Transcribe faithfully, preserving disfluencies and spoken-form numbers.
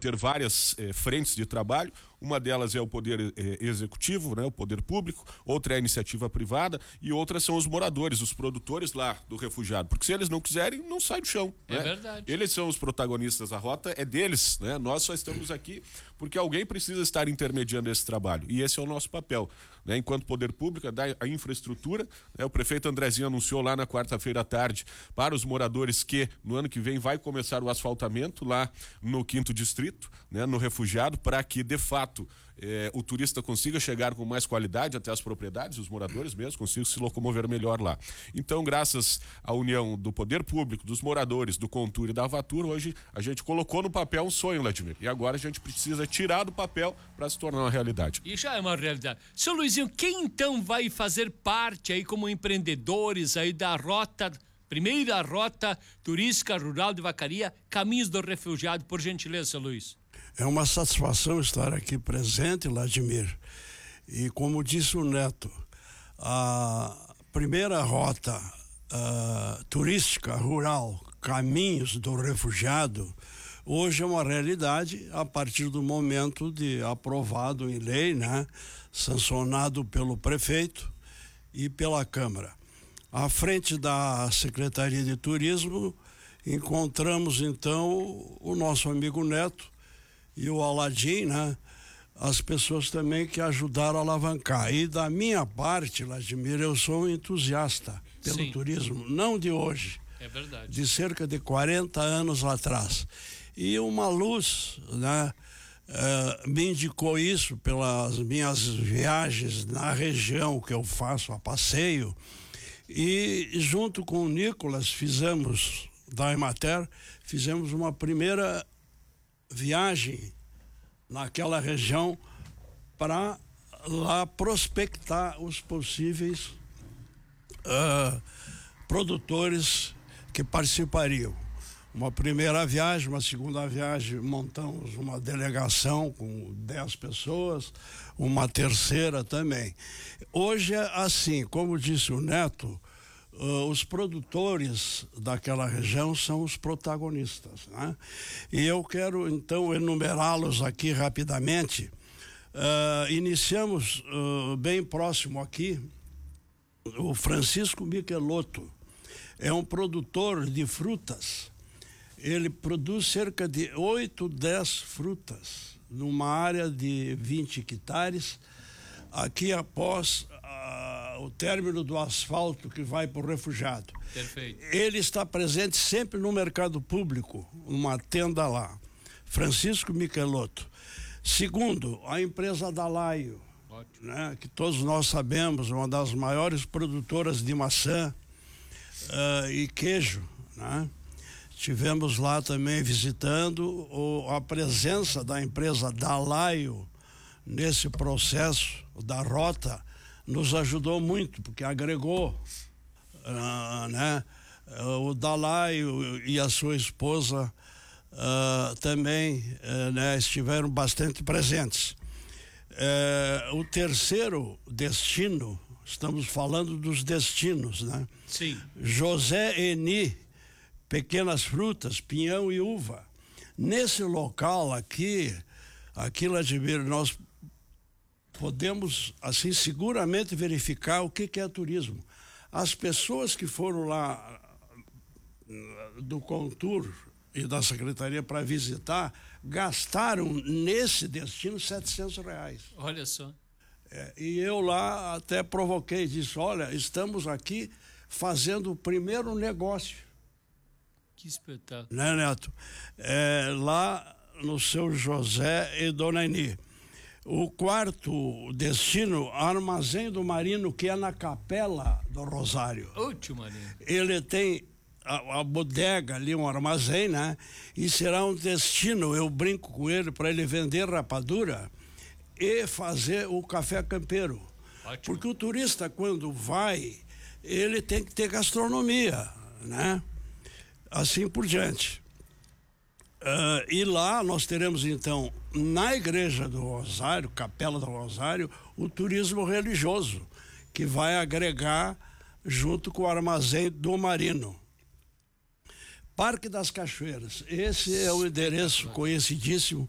ter várias eh, frentes de trabalho. Uma delas é o poder eh, executivo, né, o poder público, outra é a iniciativa privada e outras são os moradores, os produtores lá do refugiado, porque se eles não quiserem, não sai do chão. É né? verdade. Eles são os protagonistas, a rota é deles, né? Nós só estamos aqui porque alguém precisa estar intermediando esse trabalho e esse é o nosso papel, né? Enquanto poder público, dar a infraestrutura, né? O prefeito Andrezinho anunciou lá na quarta-feira à tarde para os moradores que no ano que vem vai começar o asfaltamento lá no quinto distrito, né? No refugiado, para que de fato Eh, o turista consiga chegar com mais qualidade até as propriedades, os moradores mesmo consigam se locomover melhor lá. Então, graças à união do poder público, dos moradores, do Contur e da Avatur, hoje a gente colocou no papel um sonho, Vladimir, e agora a gente precisa tirar do papel para se tornar uma realidade. E já é uma realidade. Seu Luizinho, quem então vai fazer parte aí como empreendedores aí da rota, primeira rota turística rural de Vacaria, Caminhos do Refugiado, por gentileza, seu Luiz? É uma satisfação estar aqui presente, Vladimir. E como disse o Neto, a primeira rota uh, turística rural, Caminhos do Refugiado, hoje é uma realidade a partir do momento de aprovado em lei, né, sancionado pelo prefeito e pela Câmara. À frente da Secretaria de Turismo, encontramos então o nosso amigo Neto e o Aladim, né? As pessoas também que ajudaram a alavancar. E da minha parte, Vladimir, eu sou um entusiasta pelo Sim. turismo, não de hoje. É verdade. De cerca de quarenta anos atrás. E uma luz, né? Uh, me indicou isso pelas minhas viagens na região que eu faço a passeio. E junto com o Nicolas fizemos, da Emater, fizemos uma primeira viagem naquela região para lá prospectar os possíveis uh, produtores que participariam. Uma primeira viagem, uma segunda viagem, montamos uma delegação com dez pessoas, uma terceira também. Hoje é assim, como disse o Neto, Uh, os produtores daquela região são os protagonistas, né? E eu quero então enumerá-los aqui rapidamente. Uh, iniciamos uh, bem próximo aqui o Francisco Michelotto. É um produtor de frutas. Ele produz cerca de oito, dez frutas numa área de vinte hectares. Aqui após uh, o término do asfalto que vai para o refugiado. Perfeito. Ele está presente sempre no mercado público, uma tenda lá. Francisco Michelotto. Segundo, a empresa Dalaio, né, que todos nós sabemos, uma das maiores produtoras de maçã uh, e queijo, né? Tivemos lá também visitando o, a presença da empresa Dalaio nesse processo da rota, nos ajudou muito, porque agregou, uh, né? Uh, o Dalaio e a sua esposa uh, também uh, né, estiveram bastante presentes. Uh, o terceiro destino, estamos falando dos destinos, né? Sim. José Eni, pequenas frutas, pinhão e uva. Nesse local aqui, aqui, Vladimir, nós podemos, assim, seguramente verificar o que, que é turismo. As pessoas que foram lá do Contur e da Secretaria para visitar, gastaram nesse destino setecentos reais. Olha só. É, e eu lá até provoquei, disse, olha, estamos aqui fazendo o primeiro negócio. Que espetáculo. Né, Neto? É, lá no seu José e Dona Eni. O quarto destino, Armazém do Marino, que é na Capela do Rosário. Último, né? Ele tem a, a bodega ali, um armazém, né? E será um destino, eu brinco com ele, para ele vender rapadura e fazer o café campeiro. Ótimo. Porque o turista, quando vai, ele tem que ter gastronomia, né? Assim por diante. Uh, e lá nós teremos então, na Igreja do Rosário, Capela do Rosário, o turismo religioso, que vai agregar junto com o Armazém do Marino. Parque das Cachoeiras, esse é o endereço conhecidíssimo